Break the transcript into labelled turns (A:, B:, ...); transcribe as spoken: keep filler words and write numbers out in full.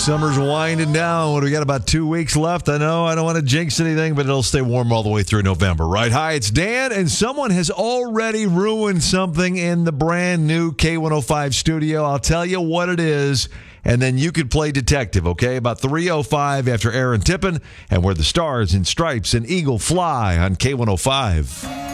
A: Summer's winding down. We got about two weeks left. I know I don't want to jinx anything, but it'll stay warm all the way through November, right? Hi, it's Dan, and someone has already ruined something in the brand new K one oh five studio. I'll tell you what it is, and then you could play detective, okay? About three oh five after Aaron Tippin, and where the stars and stripes and eagle fly on K one oh five.